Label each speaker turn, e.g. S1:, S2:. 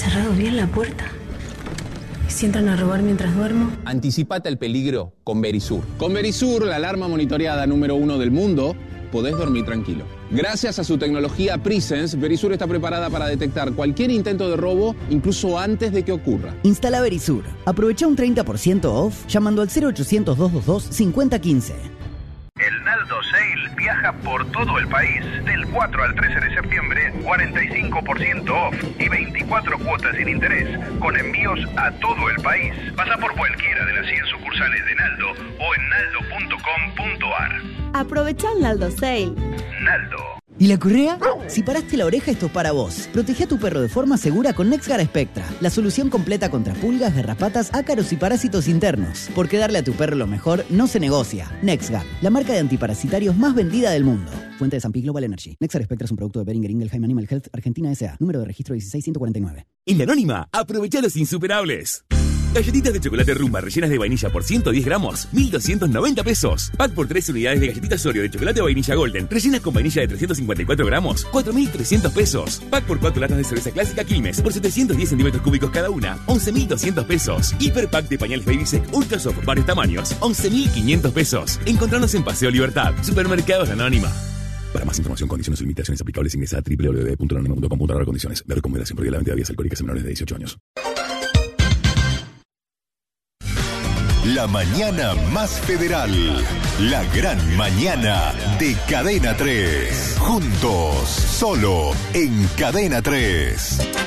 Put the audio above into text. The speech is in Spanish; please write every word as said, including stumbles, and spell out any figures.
S1: cerrado bien la puerta? ¿Y si entran a robar mientras duermo?
S2: Anticipate al peligro con Verisur. Con Verisur, la alarma monitoreada número uno del mundo, podés dormir tranquilo. Gracias a su tecnología Presence, Verisur está preparada para detectar cualquier intento de robo, incluso antes de que ocurra.
S3: Instala Verisur. Aprovecha un treinta por ciento off llamando al cero ochocientos, doscientos veintidós, cincuenta quince.
S4: El Naldo Sale viaja por todo el país. Del cuatro al trece de septiembre, cuarenta y cinco por ciento off y veinticuatro cuotas sin interés, con envíos a todo el país. Pasa por cualquiera de las cien sucursales de Naldo o en naldo punto com punto ar.
S5: Aprovecha el Naldo Sale.
S4: Naldo.
S3: ¿Y la correa? Si paraste la oreja, esto es para vos. Protege a tu perro de forma segura con NexGard Spectra, la solución completa contra pulgas, garrapatas, ácaros y parásitos internos. Porque darle a tu perro lo mejor no se negocia. NexGard, la marca de antiparasitarios más vendida del mundo. Fuente de San Pi Global Energy. NexGard Spectra es un producto de Boehringer Ingelheim Animal Health Argentina S A. Número de registro dieciséis ciento cuarenta y nueve.
S6: En La Anónima, aprovecha los insuperables. Galletitas de chocolate Rumba rellenas de vainilla por ciento diez gramos, mil doscientos noventa pesos. Pack por tres unidades de galletitas Oreo de chocolate vainilla Golden rellenas con vainilla de trescientos cincuenta y cuatro gramos, cuatro mil trescientos pesos. Pack por cuatro latas de cerveza clásica Quilmes por setecientos diez centímetros cúbicos cada una, once mil doscientos pesos. Hiper Pack de pañales Babysec Ultra Soft varios tamaños, once mil quinientos pesos. Encontranos en Paseo Libertad, Supermercados La Anónima. Para más información, condiciones y limitaciones aplicables, ingresa a doble u doble u doble u punto la anónima punto com punto ar. Condiciones de recomendación porque la venta de bebidas alcohólicas a menores de dieciocho años.
S7: La mañana más federal. La gran mañana de Cadena tres. Juntos, solo en Cadena tres.